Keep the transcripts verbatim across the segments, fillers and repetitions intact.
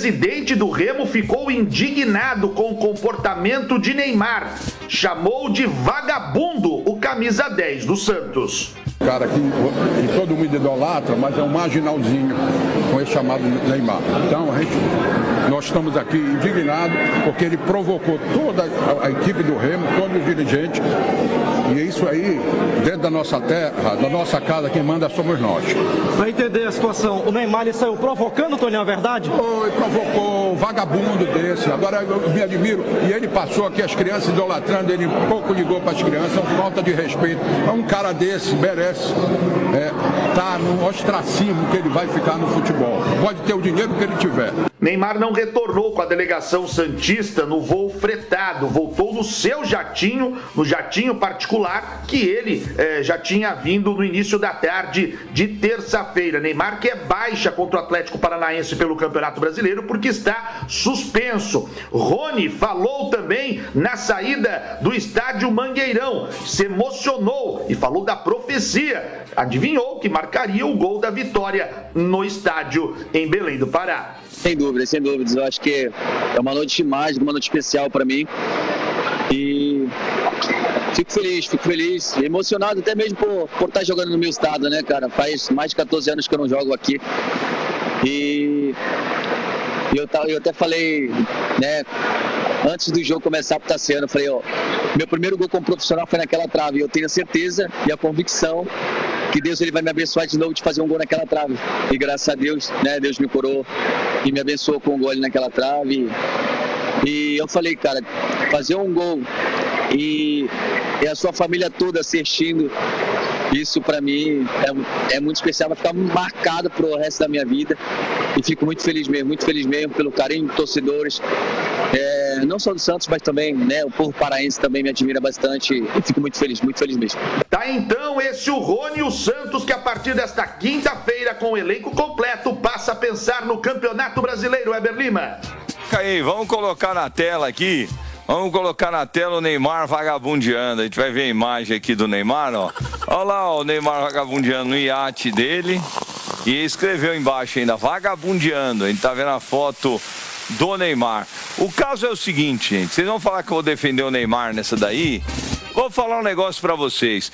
presidente do Remo ficou indignado com o comportamento de Neymar. Chamou de vagabundo o camisa dez do Santos. Cara que, que todo mundo idolatra, mas é um marginalzinho com esse chamado Neymar. Então, a gente, nós estamos aqui indignados porque ele provocou toda a, a equipe do Remo, todos os dirigentes. E é isso aí, dentro da nossa terra, da nossa casa, quem manda somos nós. Para entender a situação, o Neymar ele saiu provocando, Toninho, a verdade? Foi, provocou um vagabundo desse. Agora eu me admiro. E ele passou aqui as crianças idolatrando, ele pouco ligou para as crianças, é falta de respeito. É um cara desse, merece. É, tá no ostracismo que ele vai ficar no futebol. Pode ter o dinheiro que ele tiver. Neymar não retornou com a delegação santista no voo fretado, voltou no seu jatinho, no jatinho particular que ele eh, já tinha vindo no início da tarde de terça-feira. Neymar que é baixa contra o Atlético Paranaense pelo Campeonato Brasileiro porque está suspenso. Rony falou também na saída do estádio Mangueirão, se emocionou e falou da profecia. Adivinhou que marcaria o gol da vitória no estádio em Belém do Pará. Sem dúvidas, sem dúvidas. Eu acho que é uma noite mágica, uma noite especial para mim. E fico feliz, fico feliz, emocionado até mesmo por, por estar jogando no meu estado, né, cara? Faz mais de quatorze anos que eu não jogo aqui. E eu, eu até falei, né, antes do jogo começar pro Tassiano, eu falei, ó, meu primeiro gol como profissional foi naquela trave. E eu tenho a certeza e a convicção que Deus ele vai me abençoar de novo de fazer um gol naquela trave. E graças a Deus, né, Deus me curou e me abençoou com um gol ali naquela trave. E eu falei, cara, fazer um gol e, e a sua família toda assistindo, isso pra mim é, é muito especial, vai ficar marcado pro resto da minha vida. E fico muito feliz mesmo, muito feliz mesmo pelo carinho dos torcedores. É, não só do Santos, mas também, né, o povo paraense também me admira bastante e fico muito feliz, muito feliz mesmo. Tá então esse o Rony e o Santos que a partir desta quinta-feira com o elenco completo passa a pensar no Campeonato Brasileiro, Weber Lima. Aí, vamos colocar na tela aqui, vamos colocar na tela o Neymar vagabundeando, a gente vai ver a imagem aqui do Neymar, ó. Olha lá ó, o Neymar vagabundeando no iate dele e escreveu embaixo ainda, vagabundeando, a gente tá vendo a foto do Neymar. O caso é o seguinte, gente, vocês vão falar que eu vou defender o Neymar nessa daí? Vou falar um negócio pra vocês.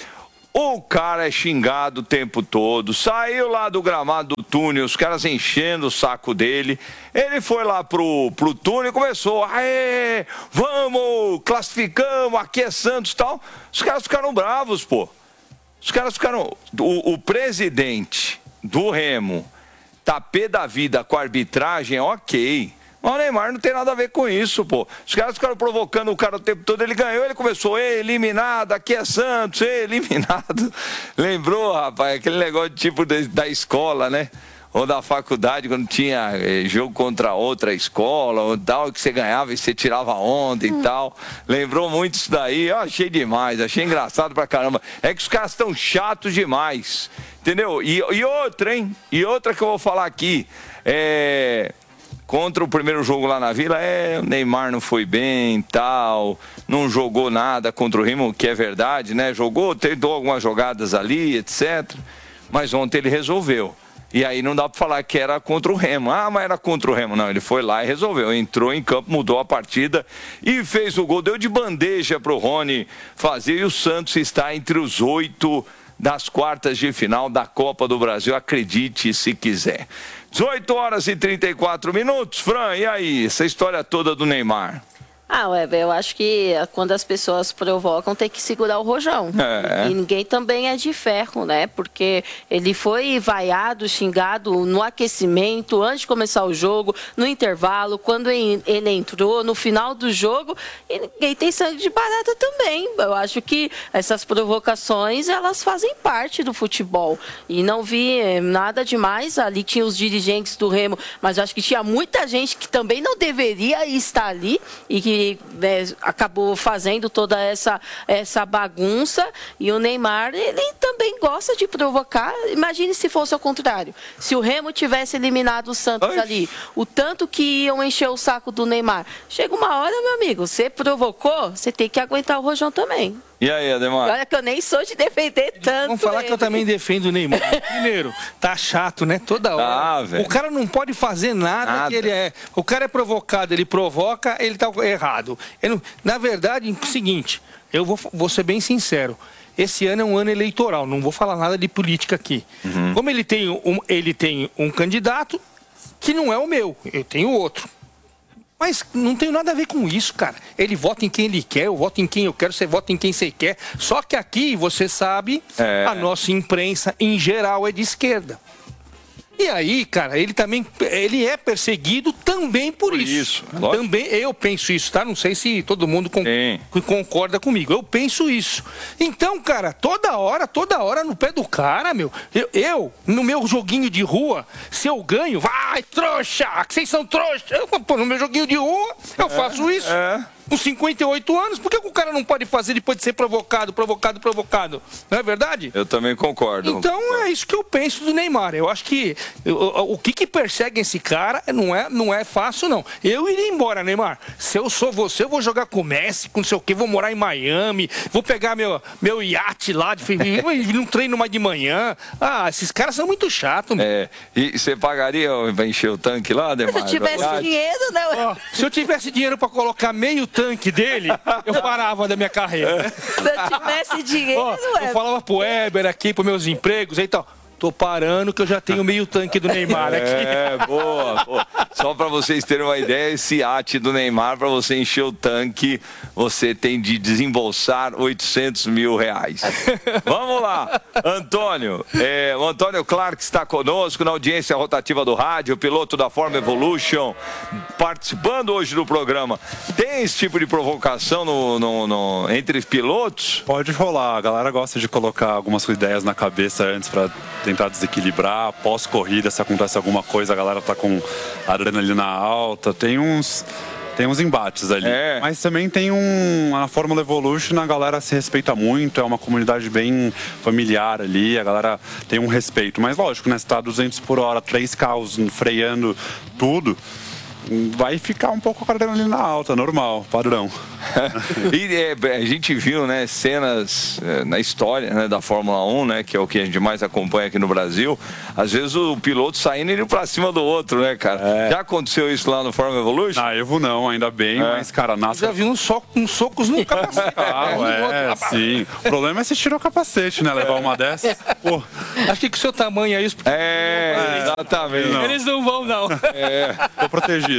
O cara é xingado o tempo todo, saiu lá do gramado do túnel, os caras enchendo o saco dele. Ele foi lá pro, pro túnel e começou, aê, vamos, classificamos, aqui é Santos e tal. Os caras ficaram bravos, pô. Os caras ficaram... O, o presidente do Remo tá pé da vida com a arbitragem, ok. Mas o Neymar não tem nada a ver com isso, pô. Os caras ficaram provocando o cara o tempo todo, ele ganhou, ele começou, ei, eliminado, aqui é Santos, ei, eliminado. Lembrou, rapaz, aquele negócio de tipo de, da escola, né? Ou da faculdade, quando tinha eh, jogo contra outra escola, ou tal, que você ganhava e você tirava onda e hum. tal. Lembrou muito isso daí, eu achei demais, achei engraçado pra caramba. É que os caras estão chatos demais, entendeu? E, e outra, hein? E outra que eu vou falar aqui, é... Contra o primeiro jogo lá na Vila, é, o Neymar não foi bem, tal, não jogou nada contra o Remo, que é verdade, né? Jogou, tentou algumas jogadas ali, etcétera. Mas ontem ele resolveu. E aí não dá pra falar que era contra o Remo. Ah, mas era contra o Remo. Não, ele foi lá e resolveu. Entrou em campo, mudou a partida e fez o gol. Deu de bandeja pro Rony fazer. E o Santos está entre os oito das quartas de final da Copa do Brasil. Acredite se quiser. dezoito horas e trinta e quatro minutos. Fran, e aí? Essa história toda do Neymar? Ah, Weber, eu acho que quando as pessoas provocam, tem que segurar o rojão. É. E ninguém também é de ferro, né? Porque ele foi vaiado, xingado no aquecimento, antes de começar o jogo, no intervalo, quando ele entrou, no final do jogo, e ninguém tem sangue de barata também. Eu acho que essas provocações, elas fazem parte do futebol. E não vi nada demais. Ali tinha os dirigentes do Remo, mas eu acho que tinha muita gente que também não deveria estar ali e que Né, acabou fazendo toda essa, essa bagunça. E o Neymar, ele também gosta de provocar. Imagine se fosse ao contrário, se o Remo tivesse eliminado o Santos Ai. ali, o tanto que iam encher o saco do Neymar. Chega uma hora, meu amigo, você provocou, você tem que aguentar o rojão também. E aí, Ademar? Olha que eu nem sou de defender tanto. Vamos falar ele. que eu também defendo o Neymar. Primeiro, tá chato, né? Toda hora. Ah, velho. O cara não pode fazer nada, Nada. que ele é. O cara é provocado, ele provoca, ele tá errado. Ele não... Na verdade, é o seguinte, eu vou, vou ser bem sincero. Esse ano é um ano eleitoral, não vou falar nada de política aqui. Uhum. Como ele tem, um, ele tem um candidato que não é o meu, eu tenho outro. Mas não tem nada a ver com isso, cara. Ele vota em quem ele quer, eu voto em quem eu quero, você vota em quem você quer. Só que aqui, você sabe, é. a nossa imprensa, em geral, é de esquerda. E aí, cara, ele também ele é perseguido também por, por isso. isso também eu penso isso, tá? Não sei se todo mundo con concorda comigo. Eu penso isso. Então, cara, toda hora, toda hora no pé do cara, meu. Eu, eu no meu joguinho de rua, se eu ganho, vai, trouxa! Vocês são trouxa! Eu, pô, no meu joguinho de rua, eu é, faço isso. É. Com cinquenta e oito anos, por que o cara não pode fazer depois de ser provocado, provocado, provocado? Não é verdade? Eu também concordo. Então é isso que eu penso do Neymar. Eu acho que o, o que que persegue esse cara não é, não é fácil, não. Eu iria embora, Neymar. Se eu sou você, eu vou jogar com o Messi, com não sei o quê, vou morar em Miami, vou pegar meu, meu iate lá, de, não treino mais de manhã. Ah, esses caras são muito chatos. É, e você pagaria pra encher o tanque lá, Neymar? Se eu tivesse ah, dinheiro, não. Ó, se eu tivesse dinheiro pra colocar meio tanque tanque dele, eu parava da minha carreira. Se eu tivesse dinheiro, ó, eu falava pro Weber aqui, pros meus empregos e tal. Tô parando que eu já tenho meio tanque do Neymar aqui. É, boa, boa. Só para vocês terem uma ideia, esse iate do Neymar, para você encher o tanque, você tem de desembolsar oitocentos mil reais. Vamos lá, Antônio. É, o Antônio Clark está conosco na audiência rotativa do rádio, piloto da Forma Evolution, participando hoje do programa. Tem esse tipo de provocação no, no, no, entre os pilotos? Pode rolar. A galera gosta de colocar algumas ideias na cabeça antes para tentar desequilibrar, pós-corrida, se acontece alguma coisa, a galera tá com adrenalina alta, tem uns tem uns embates ali. É. Mas também tem um, na Fórmula Evolution a galera se respeita muito, é uma comunidade bem familiar ali, a galera tem um respeito, mas lógico, né, se tá duzentos por hora, três carros freando tudo, vai ficar um pouco com a adrenalina alta, normal, padrão. E é, a gente viu, né, cenas é, na história, né, da Fórmula um, né, que é o que a gente mais acompanha aqui no Brasil. Às vezes o piloto saindo e indo pra cima do outro, né, cara? É. Já aconteceu isso lá no Fórmula Evolution? Ah, eu não, ainda bem, é. mas, cara, nasce... Já vi uns, so uns socos no capacete. Ah, é, sim. O problema é se tirar o capacete, né, levar uma dessas. Pô. Acho que com o seu tamanho é isso. É, é, exatamente. Não. Eles não vão, não. É. Tô protegido.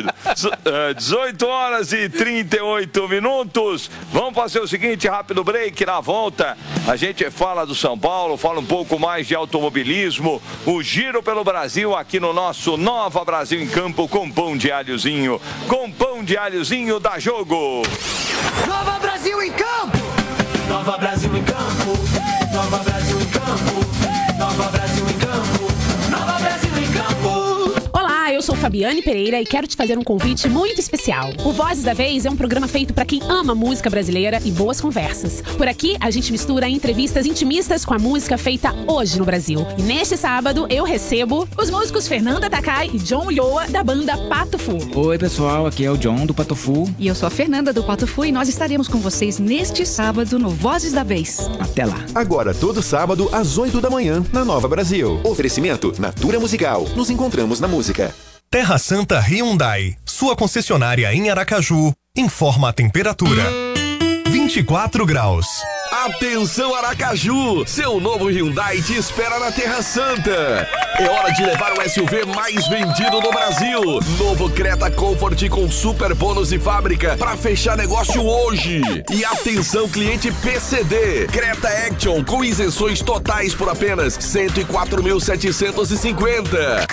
dezoito horas e trinta e oito minutos. Vamos fazer o seguinte, rápido break. Na volta a gente fala do São Paulo, fala um pouco mais de automobilismo, o giro pelo Brasil aqui no nosso Nova Brasil em Campo com pão de alhozinho, com pão de alhozinho da Jogo. Nova Brasil em Campo, Nova Brasil em Campo, Nova Brasil em Campo, Nova Brasil em Campo, Nova Brasil em Campo. Olá, eu sou Fabiane Pereira e quero te fazer um convite muito especial. O Vozes da Vez é um programa feito para quem ama música brasileira e boas conversas. Por aqui, a gente mistura entrevistas intimistas com a música feita hoje no Brasil. E neste sábado, eu recebo os músicos Fernanda Takai e John Ulloa, da banda Pato Fu. Oi, pessoal, aqui é o John do Pato Fu. E eu sou a Fernanda do Pato Fu e nós estaremos com vocês neste sábado no Vozes da Vez. Até lá. Agora, todo sábado, às oito da manhã, na Nova Brasil. Oferecimento Natura Musical. Nos encontramos na música. Terra Santa Hyundai, sua concessionária em Aracaju, informa a temperatura. vinte e quatro graus. Atenção Aracaju, seu novo Hyundai te espera na Terra Santa. É hora de levar o S U V mais vendido do Brasil. Novo Creta Comfort com super bônus de fábrica para fechar negócio hoje. E atenção cliente P C D, Creta Action com isenções totais por apenas cento e quatro mil setecentos e cinquenta.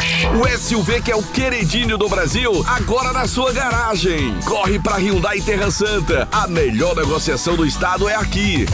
O S U V que é o queridinho do Brasil, agora na sua garagem. Corre pra Hyundai Terra Santa. A melhor negociação do estado é aqui.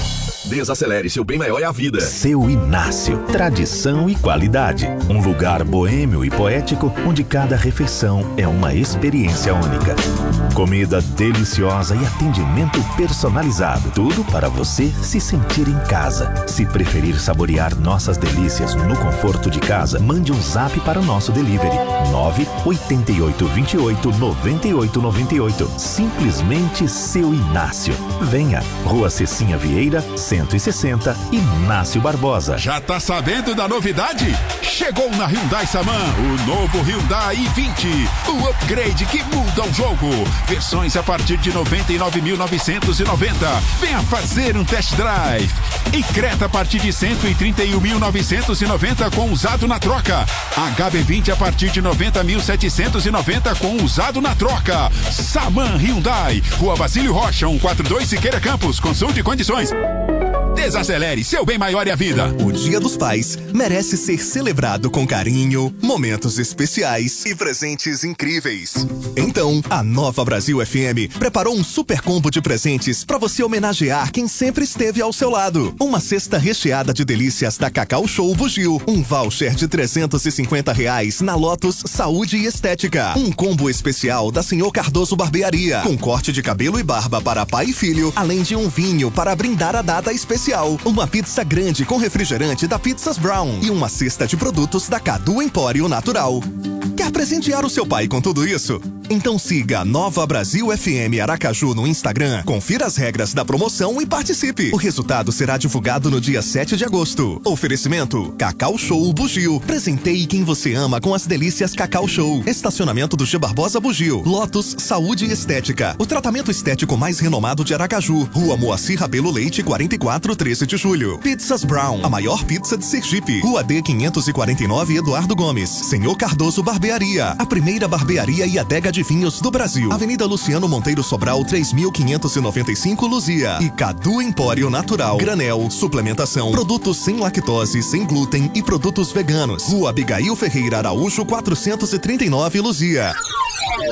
Desacelere, seu bem maior é a vida. Seu Inácio, tradição e qualidade. Um lugar boêmio e poético onde cada refeição é uma experiência única. Comida deliciosa e atendimento personalizado. Tudo para você se sentir em casa. Se preferir saborear nossas delícias no conforto de casa, mande um zap para o nosso delivery. nove oito oito, dois oito, nove oito nove oito. Simplesmente Seu Inácio. Venha, Rua Cecinha Vieira, cento e sessenta, Inácio Barbosa. Já tá sabendo da novidade? Chegou na Hyundai Saman o novo Hyundai i vinte, o upgrade que muda o jogo. Versões a partir de noventa e nove mil novecentos e noventa. Venha fazer um test drive. E Creta a partir de cento e trinta e um mil novecentos e noventa com usado na troca. H B vinte a partir de noventa mil setecentos e noventa com usado na troca. Saman Hyundai, Rua Basílio Rocha, cento e quarenta e dois Siqueira Campos. Consulte condições. Desacelere, seu bem maior é a vida. O Dia dos Pais merece ser celebrado com carinho, momentos especiais e presentes incríveis. Então, a Nova Brasil F M preparou um super combo de presentes para você homenagear quem sempre esteve ao seu lado. Uma cesta recheada de delícias da Cacau Show Bugio, um voucher de trezentos e cinquenta reais na Lotus Saúde e Estética, um combo especial da Senhor Cardoso Barbearia, com corte de cabelo e barba para pai e filho, além de um vinho para brindar a data especial. Uma pizza grande com refrigerante da Pizzas Brown e uma cesta de produtos da Cadu Empório Natural. Quer presentear o seu pai com tudo isso? Então siga a Nova Brasil F M Aracaju no Instagram, confira as regras da promoção e participe. O resultado será divulgado no dia sete de agosto. Oferecimento Cacau Show Bugio. Presenteie quem você ama com as delícias Cacau Show. Estacionamento do G Barbosa Bugio. Lotus Saúde e Estética. O tratamento estético mais renomado de Aracaju. Rua Moacir Rabelo Leite, quarenta e quatro, treze de julho. Pizzas Brown, a maior pizza de Sergipe. Rua D quinhentos e quarenta e nove, Eduardo Gomes. Senhor Cardoso Barbearia. A primeira barbearia e adega de vinhos do Brasil. Avenida Luciano Monteiro Sobral, três mil quinhentos e noventa e cinco, Luzia. E Cadu Empório Natural. Granel, suplementação, produtos sem lactose, sem glúten e produtos veganos. Rua Abigail Ferreira Araújo, quatrocentos e trinta e nove, Luzia.